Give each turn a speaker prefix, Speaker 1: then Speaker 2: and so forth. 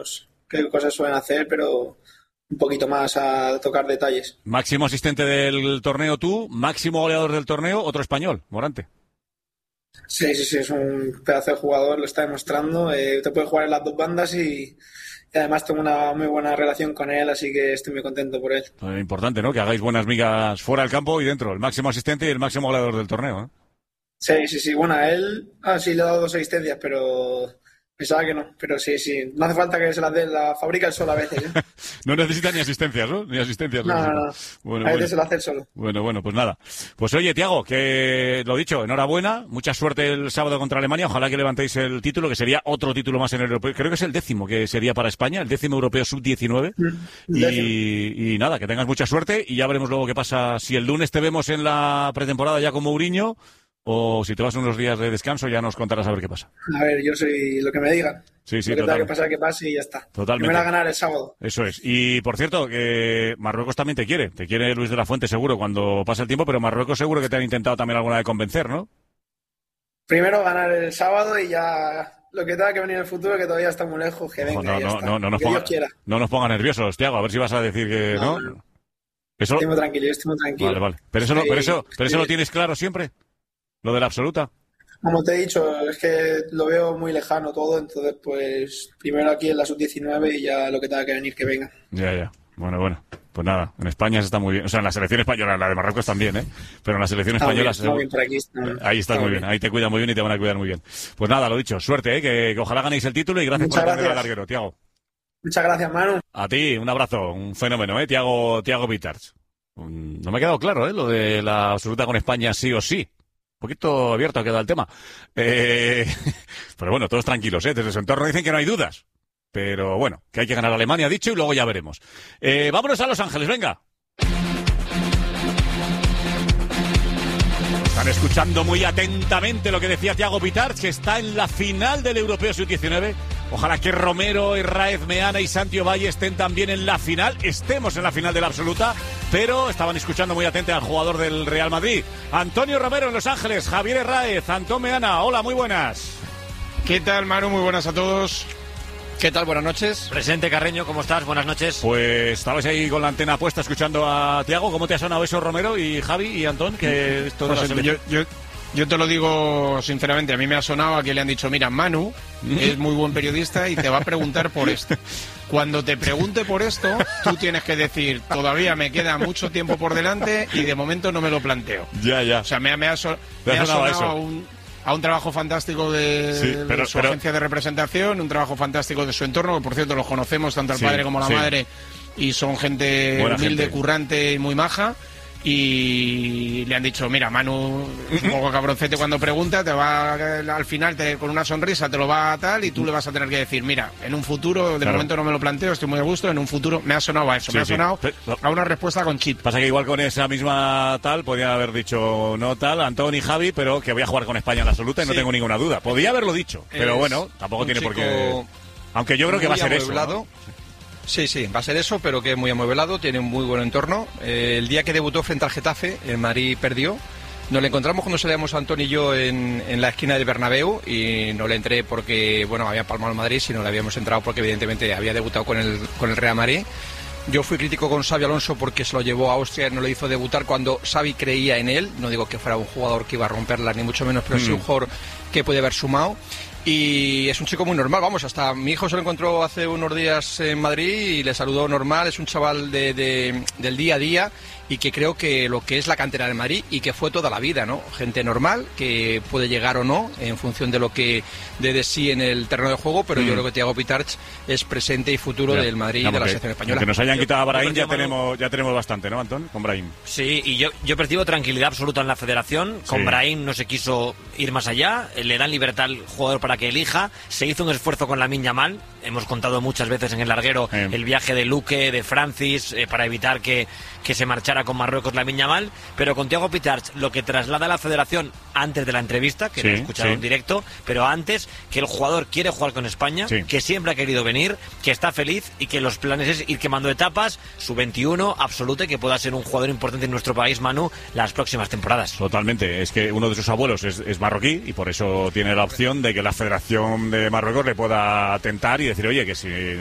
Speaker 1: sabemos qué cosas suelen hacer, pero un poquito más a tocar detalles.
Speaker 2: Máximo asistente del torneo tú, máximo goleador del torneo, otro español, Morante.
Speaker 1: Sí, es un pedazo de jugador, lo está demostrando. Te puede jugar en las dos bandas y además tengo una muy buena relación con él, así que estoy muy contento por él.
Speaker 2: Importante, ¿no? Que hagáis buenas migas fuera del campo y dentro. El máximo asistente y el máximo goleador del torneo, ¿eh?
Speaker 1: Sí. Bueno, a él sí le he dado 2 asistencias, pero pensaba que no. Pero sí. No hace falta que se las dé, la fabrica él solo a veces, ¿eh?
Speaker 2: No necesita ni asistencias, ¿no? Ni asistencias.
Speaker 1: No.
Speaker 2: Bueno,
Speaker 1: a veces se lo hace él solo.
Speaker 2: Bueno, pues nada. Pues oye, Thiago, que lo dicho, enhorabuena. Mucha suerte el sábado contra Alemania. Ojalá que levantéis el título, que sería otro título más en el europeo. Creo que es el 10º que sería para España, el 10º europeo sub-19. Y nada, que tengas mucha suerte y ya veremos luego qué pasa. Si el lunes te vemos en la pretemporada ya con Mourinho, o si te vas unos días de descanso, ya nos contarás a ver qué pasa.
Speaker 1: A ver, yo soy lo que me digan.
Speaker 2: Sí,
Speaker 1: lo que tenga que pasar, que pase y ya está.
Speaker 2: Totalmente.
Speaker 1: Primero a ganar el sábado.
Speaker 2: Eso es. Y por cierto, que Marruecos también te quiere Luis de la Fuente seguro cuando pase el tiempo, pero Marruecos seguro que te han intentado también alguna vez convencer, ¿no?
Speaker 1: Primero ganar el sábado y ya lo que tenga que venir en el futuro, que todavía está muy lejos, que venga.
Speaker 2: No nos pongas nerviosos, Thiago, a ver si vas a decir que no. Eso...
Speaker 1: Estoy muy tranquilo.
Speaker 2: Vale. Pero eso lo tienes claro siempre. Lo de la absoluta.
Speaker 1: Como te he dicho, es que lo veo muy lejano todo, entonces pues primero aquí en la sub-19 y ya lo que tenga que venir que venga.
Speaker 2: Ya. Bueno. Pues nada, en España se está muy bien. O sea, en la selección española, la de Marruecos también, ¿eh? Pero en la selección española... Ahí estás muy bien, ahí te cuidan muy bien y te van a cuidar muy bien. Pues nada, lo dicho, suerte, ¿eh? Que ojalá ganéis el título y gracias por atender al larguero, Thiago.
Speaker 1: Muchas gracias, Manu.
Speaker 2: A ti, un abrazo, un fenómeno, ¿eh? Thiago Pitarch. No me ha quedado claro, ¿eh? Lo de la absoluta con España sí o sí. Un poquito abierto ha quedado el tema. Pero bueno, todos tranquilos, ¿eh? Desde su entorno dicen que no hay dudas. Pero bueno, que hay que ganar a Alemania, dicho, y luego ya veremos. Vámonos a Los Ángeles, venga. Están escuchando muy atentamente lo que decía Thiago Pitarch, que está en la final del Europeo Sub-19. Ojalá que Romero, Herráez, Meana y Santi Ovalle estén también en la final. Estemos en la final de la absoluta, pero estaban escuchando muy atento al jugador del Real Madrid. Antonio Romero en Los Ángeles, Javier Herráez, Antón Meana. Hola, muy buenas.
Speaker 3: ¿Qué tal, Manu? Muy buenas a todos.
Speaker 4: ¿Qué tal? Buenas noches.
Speaker 5: Presidente Carreño, ¿cómo estás? Buenas noches.
Speaker 2: Pues estabais ahí con la antena puesta escuchando a Thiago. ¿Cómo te ha sonado eso, Romero y Javi y Antón? Que esto
Speaker 3: pues yo te lo digo sinceramente, a mí me ha sonado a que le han dicho, mira, Manu es muy buen periodista y te va a preguntar por esto. Cuando te pregunte por esto, tú tienes que decir, todavía me queda mucho tiempo por delante y de momento no me lo planteo.
Speaker 2: Ya.
Speaker 3: O sea, me ha sonado a un trabajo fantástico de su agencia de representación, un trabajo fantástico de su entorno, que por cierto los conocemos, tanto el padre como la madre, y son gente
Speaker 2: buena
Speaker 3: humilde,
Speaker 2: gente,
Speaker 3: currante y muy maja. Y le han dicho, mira, Manu es un poco cabroncete cuando pregunta, te va al final con una sonrisa te lo va a tal y tú le vas a tener que decir, mira, en un futuro, de momento no me lo planteo, estoy muy a gusto, en un futuro me ha sonado a eso, me ha sonado a una respuesta con chip.
Speaker 2: Pasa que igual con esa misma tal, podía haber dicho no tal, Antón y Javi, pero que voy a jugar con España en la absoluta y no tengo ninguna duda. Podía haberlo dicho, pero bueno, tampoco tiene por qué... Aunque yo creo que va a ser eso, ¿no?
Speaker 4: Sí, va a ser eso, pero que es muy amueblado, tiene un muy buen entorno. El día que debutó frente al Getafe, el Madrid perdió. Nos le encontramos cuando salíamos Antón y yo en la esquina del Bernabéu y no le entré porque, bueno, había palmado el Madrid, sino le habíamos entrado porque evidentemente había debutado con el Real Madrid. Yo fui crítico con Xabi Alonso porque se lo llevó a Austria y no le hizo debutar cuando Xavi creía en él. No digo que fuera un jugador que iba a romperla, ni mucho menos, pero sí un jugador que puede haber sumado. Y es un chico muy normal, vamos, hasta mi hijo se lo encontró hace unos días en Madrid y le saludó normal, es un chaval del día a día y que creo que lo que es la cantera del Madrid y que fue toda la vida, ¿no? Gente normal que puede llegar o no en función de lo que dé de sí en el terreno de juego, pero yo creo que Thiago Pitarch es presente y futuro del Madrid y de la selección española.
Speaker 2: Que nos hayan quitado a Brahim ya tenemos bastante, ¿no, Antón? Con Brahim.
Speaker 5: Sí, y yo percibo tranquilidad absoluta en la federación. Con Brahim no se quiso ir más allá, le dan libertad al jugador para que elija. Se hizo un esfuerzo con Lamine Yamal. Hemos contado muchas veces en el larguero el viaje de Luque, de Francis, para evitar que se marchara con Marruecos Lamine Yamal, pero con Thiago Pitarch lo que traslada a la federación antes de la entrevista, que lo he escuchado en directo, pero antes, que el jugador quiere jugar con España, que siempre ha querido venir, que está feliz y que los planes es ir quemando etapas, su 21 absoluto, y que pueda ser un jugador importante en nuestro país, Manu, las próximas temporadas.
Speaker 2: Totalmente, es que uno de sus abuelos es marroquí y por eso tiene la opción de que la Federación de Marruecos le pueda tentar y decir, oye, que si